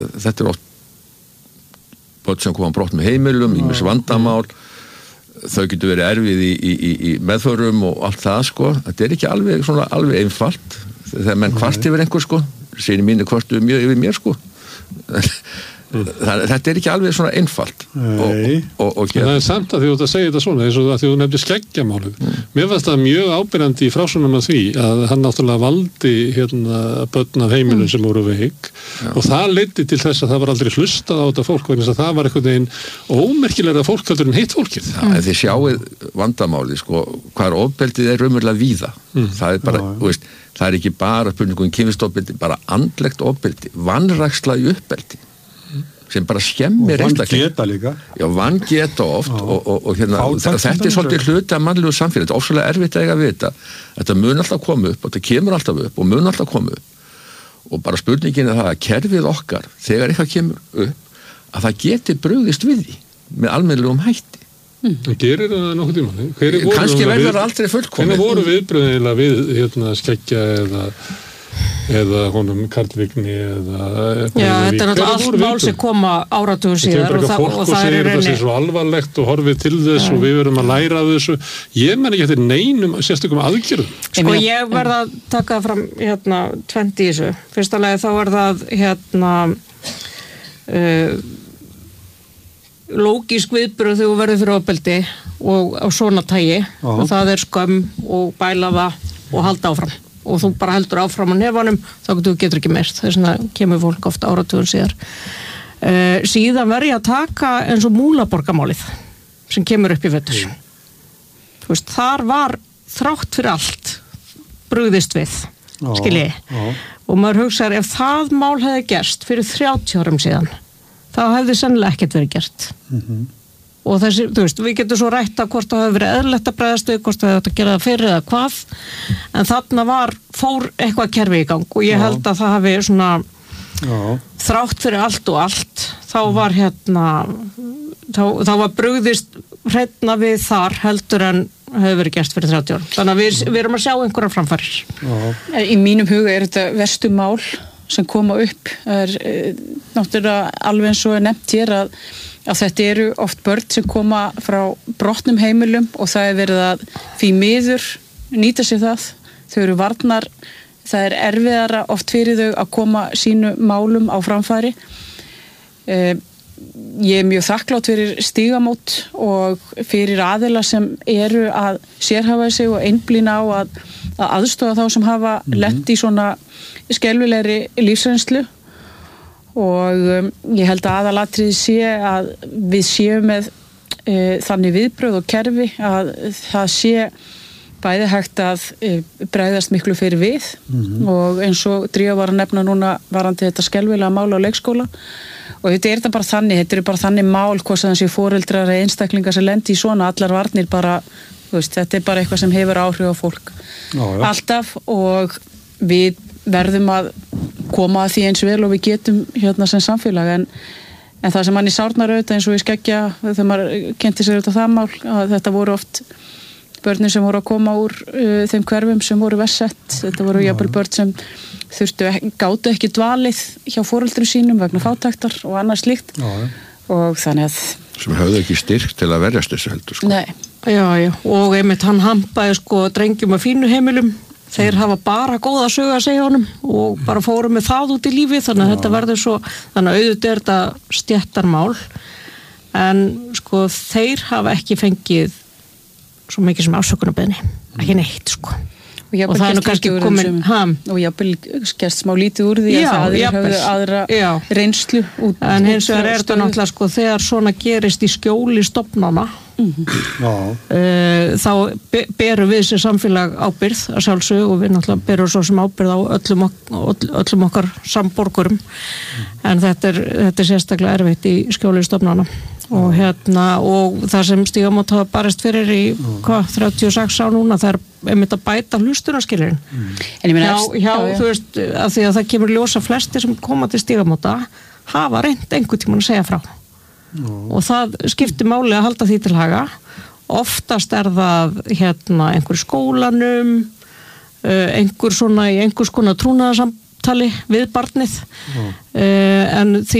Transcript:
þetta oft börn sem koma brott með heimilum, ýmis vandamál, þau getur verið erfið í meðförum og allt það, sko. Þetta ekki alveg einfalt. Þegar menn kvart yfir einhver, sko, sinni mínu kvartu mjög yfir mér, sko. Þetta ekki alveg svona einfalt. Og það samt að því að segja þetta svona, eins og að því að þú nefnir skeggjamálið. Mér fannst það mjög ábyrjandi í frásögnum af því að hann náttúrulega valdi börn af heimilum sem voru veik og það leiddi til þess að það var aldrei hlustað á þetta fólk, vegna þess að það var einhvern veginn ómerkilegra fólk heldur en hitt fólkið. En þið sjáið vandamálið, sko, hvað ofbeldið raunverulega víða. Það bara, það ekki bara spurningum kynferðisofbeldi, bara andlegt ofbeldi, vanræksla í uppbeldi. Sem bara skemmir vanngeta líka. Já, vanngeta oft og hérna, þetta svolítið hluti af mannlegu samfélagi, þetta ofsalega erfitt að eiga að vita. Þetta mun alltaf koma upp og þetta kemur alltaf upp og mun alltaf koma upp og bara spurningin það að kerfið okkar, þegar eitthvað kemur upp, að það geti brugðist við því með almennilegum hætti. Það gerir það nokkuð tíma. Kannski verður það aldrei fullkomið. Hvernig voru viðbröðilega við skeggja eða honum Karlvíkni eða... Já, þetta náttúrulega allt mál sem koma áratugum síðar og það segir þetta sé svo alvarlegt og horfið til þess og við verum að læra af þessu. Ég menn ekki eftir neinum sérstökum aðgerðum. Sko ég verð að taka það fram 20 í þessu. Fyrsta lagi þá var það lógísk viðbrögð þegar þú verður fyrir ofbeldi og á svona tagi og það skömm og bælaða og halda áfram. Og þú bara heldur áfram á nefanum þá getur ekki meir, þess vegna kemur fólk oft áratugum síðar. Síðan verð ég að taka eins og Múlaborgarmálið sem kemur upp í vetur. Þú veist, þar var þrátt fyrir allt brugðist við, skilji. Og maður hugsaður, ef það mál hefði gerst fyrir 30 árum síðan, þá hefði sennilega ekkert verið gert. Og þessi, þú veist, við getum svo rætt að hvort það hefur verið eðlilegt að bregðast við, hvort það hefur að gera það fyrir eða hvað, en þarna fór eitthvað kerfi í gang og ég held að það hafi svona þrátt fyrir allt og allt, þá var þá var brugðist hreinna við þar heldur en hefur verið gert fyrir 30 árum. Þannig að við erum að sjá einhverjar framfarir. Í mínum huga þetta verstu mál sem koma upp, náttúrulega alveg eins og nefnt hér að þetta eru oft börn sem koma frá brotnum heimilum og það verið að því miður nýta sér það. Þau eru varnar, það erfiðara oft fyrir þau að koma sínu málum á framfæri. Ég mjög þakklátt fyrir Stígamót og fyrir aðila sem eru að sérhæfa sig og einblína á að aðstoða þá sem hafa lent í svona skelfilegri lífsreynslu. Og ég held að aðalatriði sé að við séum með þannig viðbrögð og kerfi að það sé bæði hægt að bregðast miklu fyrir við og eins og Drífa var að nefna núna varandi þetta skelfilega mál á leikskóla og þetta bara þannig mál hvort það sé foreldrar eða einstaklingar sem lendi í svona allar varnir bara, þetta bara eitthvað sem hefur áhrif á fólk alltaf og við verðum að koma að því eins vel og við getum sem samfélag en það sem manni sárnar auðvitað eins og ég skeggja þegar maður kynnti sér auðvitað það mál að þetta voru oft börnin sem voru að koma úr þeim hverfum sem voru verst sett, þetta voru jafnvel börn sem gátu ekki dvalið hjá foreldrum sínum vegna fátæktar og annað slíkt og þannig að sem höfðu ekki styrk til að verjast þessu heldur Nei. Já, og einmitt hann hampaði drengjum að fínu heimilum þeir hafa bara góða sögu að segja honum og bara fóru með það út í lífi þannig að þetta verður svo, þannig að auðvitað er þetta stéttarmál en þeir hafa ekki fengið svo mikið sem afsökunarbeiðni, ekki neitt og það nú kannski komin og jafnvel gerst smá lítið úr því að það höfðu aðra reynslu út en hins vegar er þetta náttúrulega þegar svona gerist í skjóli stofnana þá berum við sem samfélag ábyrgð að sjálfsög og við náttúrulega berum svo sem ábyrgð á öllum okkar samborgurum en þetta er sérstaklega erfitt í skjóli stofnana og og það sem Stígamót hafa barist fyrir í 36 á núna það einmitt að bæta hlustunarskilurinn þú veist af því að það kemur ljósa flestir sem koma til Stígamóta hafa reynt einhvern tímann að segja frá og það skiptir máli að halda því til haga oftast er það einhver skólanum einhver svona í einhvers konar samtali við barnið en því